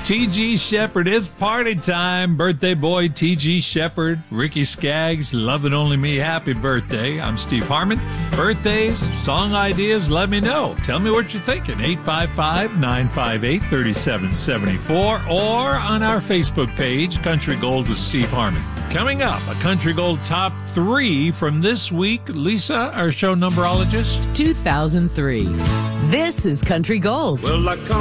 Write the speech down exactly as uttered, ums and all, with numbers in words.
T G. Shepherd, it's party time. Birthday boy T G. Shepherd, Ricky Skaggs, Lovin' Only Me, happy birthday. I'm Steve Harmon. Birthdays, song ideas, let me know. Tell me what you're thinking. eight five five, nine five eight, three seven seven four or on our Facebook page, Country Gold with Steve Harmon. Coming up, a Country Gold top three from this week. Lisa, our show numberologist. two thousand three. This is Country Gold. Well, I